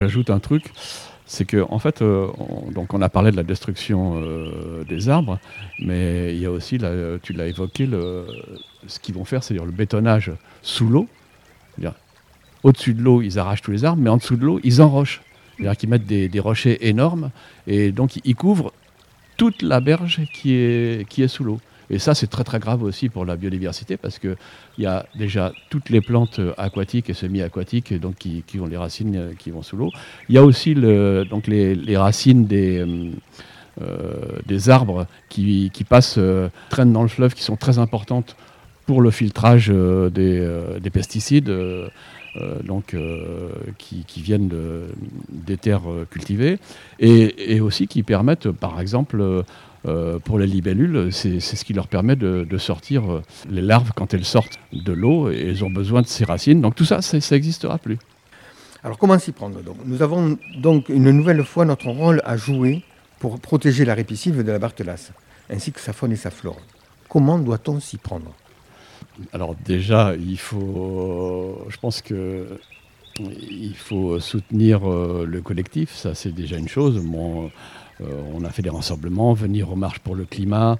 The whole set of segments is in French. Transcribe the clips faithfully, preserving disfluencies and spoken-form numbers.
J'ajoute un truc, c'est que en fait, euh, on, donc on a parlé de la destruction euh, des arbres, mais il y a aussi, là, tu l'as évoqué, le, ce qu'ils vont faire, c'est-à-dire le bétonnage sous l'eau. C'est-à-dire, au-dessus de l'eau, ils arrachent tous les arbres, mais en dessous de l'eau, ils enrochent. C'est-à-dire qu'ils mettent des, des rochers énormes, et donc ils couvrent toute la berge qui est, qui est sous l'eau. Et ça, c'est très très grave aussi pour la biodiversité, parce qu'il y a déjà toutes les plantes aquatiques et semi-aquatiques donc qui, qui ont les racines qui vont sous l'eau. Il y a aussi le, donc les, les racines des, euh, des arbres qui, qui passent, euh, traînent dans le fleuve, qui sont très importantes pour le filtrage euh, des, euh, des pesticides euh, euh, donc, euh, qui, qui viennent de, des terres cultivées, et, et aussi qui permettent, par exemple, euh, Euh, pour les libellules, c'est, c'est ce qui leur permet de, de sortir euh, les larves quand elles sortent de l'eau, et elles ont besoin de ces racines. Donc tout ça, ça n'existera plus. Alors comment s'y prendre donc ? Nous avons donc une nouvelle fois notre rôle à jouer pour protéger la répiscive de la Barthelasse, ainsi que sa faune et sa flore. Comment doit-on s'y prendre ? Alors déjà, il faut, je pense que il faut soutenir euh, le collectif, ça c'est déjà une chose. Bon, Euh, on a fait des rassemblements, venir aux marches pour le climat.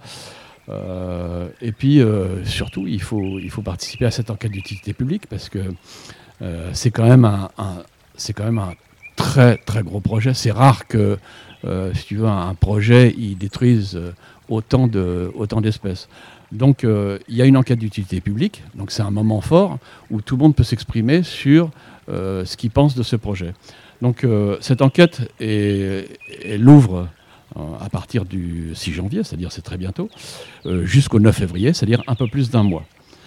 Euh, et puis, euh, surtout, il faut, il faut participer à cette enquête d'utilité publique, parce que euh, c'est quand même un, un, c'est quand même un très, très gros projet. C'est rare que, euh, si tu veux, un projet il détruise autant, de, autant d'espèces. Donc, euh, il y a une enquête d'utilité publique. Donc, c'est un moment fort où tout le monde peut s'exprimer sur euh, ce qu'il pense de ce projet. Donc euh, cette enquête, est, elle ouvre euh, à partir du six janvier, c'est-à-dire c'est très bientôt, euh, jusqu'au neuf février, c'est-à-dire un peu plus d'un mois.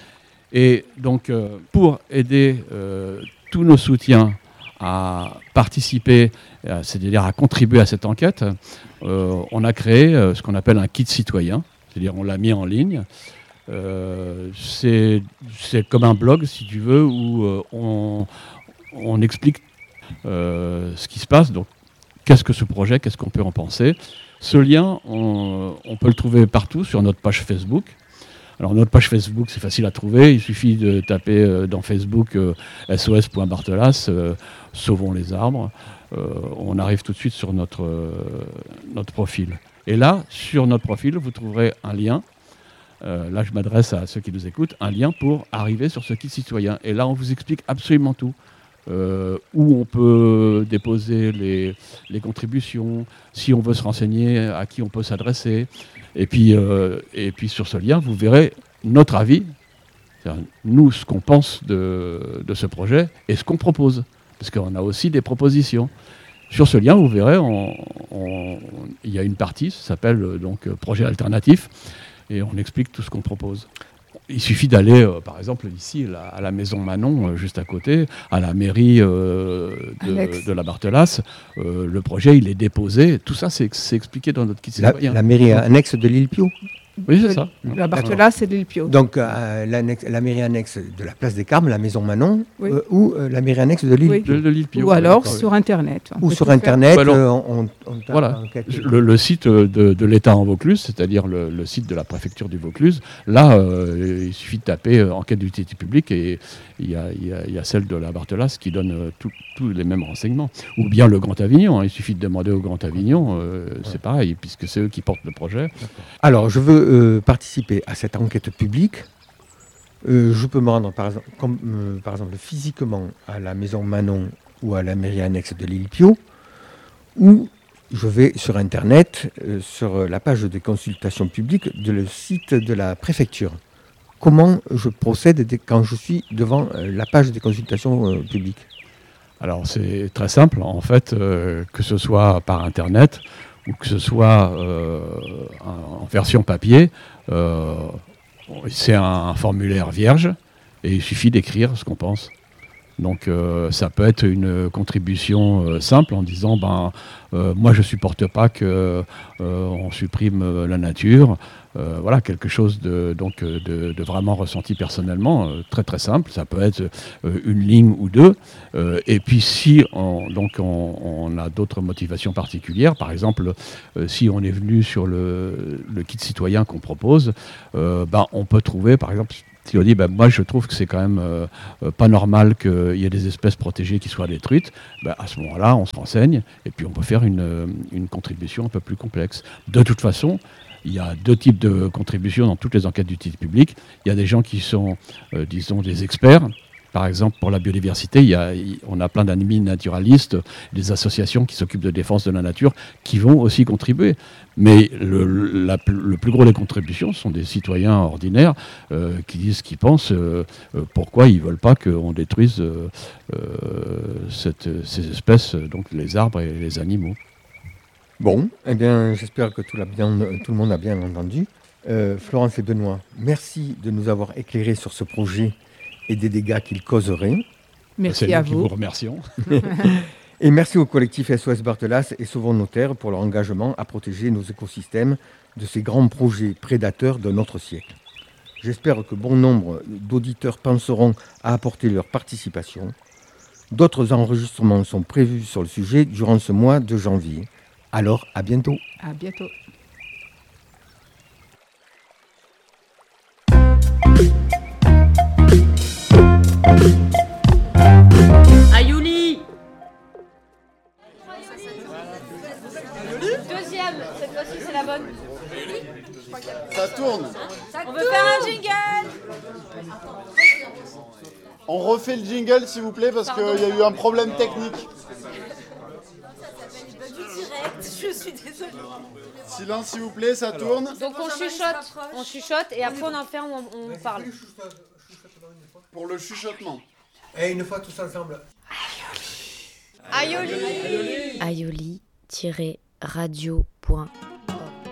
Et donc euh, pour aider euh, tous nos soutiens à participer, à, c'est-à-dire à contribuer à cette enquête, euh, on a créé euh, ce qu'on appelle un kit citoyen, c'est-à-dire on l'a mis en ligne. Euh, c'est, c'est comme un blog, si tu veux, où euh, on, on explique Euh, ce qui se passe. Donc, qu'est-ce que ce projet, qu'est-ce qu'on peut en penser ? Ce lien, on, on peut le trouver partout sur notre page Facebook. Alors, notre page Facebook, c'est facile à trouver. Il suffit de taper euh, dans Facebook euh, S O S point Barthelasse, euh, Sauvons les arbres. Euh, on arrive tout de suite sur notre, euh, notre profil. Et là, sur notre profil, vous trouverez un lien. Euh, là, je m'adresse à ceux qui nous écoutent. Un lien pour arriver sur ce kit citoyen. Et là, on vous explique absolument tout. Euh, où on peut déposer les, les contributions, si on veut se renseigner, à qui on peut s'adresser. Et puis, euh, et puis sur ce lien, vous verrez notre avis, c'est-à-dire nous, ce qu'on pense de, de ce projet et ce qu'on propose. Parce qu'on a aussi des propositions. Sur ce lien, vous verrez, il y a une partie, ça s'appelle donc projet alternatif, et on explique tout ce qu'on propose. Il suffit d'aller, euh, par exemple, ici, là, à la maison Manon, euh, juste à côté, à la mairie euh, de, de la Barthelasse. Euh, le projet, il est déposé. Tout ça, c'est, c'est expliqué dans notre kit citoyen. La, la mairie annexe de l'île Pio ? Oui, c'est ça. La Barthelasse et l'île Pio. Donc, euh, la mairie annexe de la place des Carmes, la maison Manon, oui. euh, ou euh, la mairie annexe de l'île oui. Pio. De, de l'île Pio. Ou alors d'accord, sur oui. Internet. Ou sur Internet, alors, euh, on, on tape voilà, enquête. le, le site de, de l'État en Vaucluse, c'est-à-dire le, le site de la préfecture du Vaucluse, là, euh, il suffit de taper euh, enquête d'utilité publique, et il y a, il y a, il y a celle de la Barthelasse qui donne euh, tous les mêmes renseignements. Ou bien le Grand Avignon, hein, il suffit de demander au Grand Avignon, euh, ouais. C'est pareil, puisque c'est eux qui portent le projet. D'accord. Alors, je veux euh, participer à cette enquête publique. Euh, je peux me rendre, par exemple, comme, euh, par exemple, physiquement à la maison Manon ou à la mairie annexe de l'île Pio, ou je vais sur Internet, euh, sur la page de consultation publique de le site de la préfecture. Comment je procède quand je suis devant euh, la page des consultations euh, publiques ? Alors, c'est très simple. En fait, euh, que ce soit par Internet ou que ce soit euh, en version papier, euh, c'est un formulaire vierge et il suffit d'écrire ce qu'on pense. Donc euh, ça peut être une contribution euh, simple en disant ben, euh, moi je ne supporte pas qu'on euh, supprime euh, la nature. Euh, voilà, quelque chose de, donc, de, de vraiment ressenti personnellement, euh, très très simple. Ça peut être euh, une ligne ou deux. Euh, et puis si on, donc on, on a d'autres motivations particulières, par exemple, euh, si on est venu sur le, le kit citoyen qu'on propose, euh, ben, on peut trouver par exemple Si on dit, ben, moi je trouve que c'est quand même euh, euh, pas normal qu'il y ait des espèces protégées qui soient détruites, ben, à ce moment-là, on se renseigne et puis on peut faire une, euh, une contribution un peu plus complexe. De toute façon, il y a deux types de contributions dans toutes les enquêtes d'utilité publique. Il y a des gens qui sont, euh, disons, des experts. Par exemple, pour la biodiversité, il y a, on a plein d'amis naturalistes, des associations qui s'occupent de défense de la nature, qui vont aussi contribuer. Mais le, la, le plus gros des contributions sont des citoyens ordinaires euh, qui disent ce qu'ils pensent, euh, euh, pourquoi ils ne veulent pas qu'on détruise euh, euh, cette, ces espèces, donc les arbres et les animaux. Bon, eh bien, j'espère que tout, la bien, tout le monde a bien entendu. Euh, Florence et Benoît, merci de nous avoir éclairés sur ce projet et des dégâts qu'il causerait. Merci C'est à nous qui vous. vous remercions. Et merci au collectif S O S Barthelas et Sauvons nos terres pour leur engagement à protéger nos écosystèmes de ces grands projets prédateurs de notre siècle. J'espère que bon nombre d'auditeurs penseront à apporter leur participation. D'autres enregistrements sont prévus sur le sujet durant ce mois de janvier. Alors, à bientôt. À bientôt. Ayouli. Deuxième, cette fois-ci c'est la bonne. Ça tourne. On veut faire un jingle. On refait le jingle s'il vous plaît parce qu'il y a eu un problème technique. Je suis désolée. Silence s'il vous plaît, ça tourne. Donc on chuchote, on chuchote et après on en fait, on, on parle. Pour le chuchotement. Et une fois tous ensemble. Aïoli. Aïoli-radio point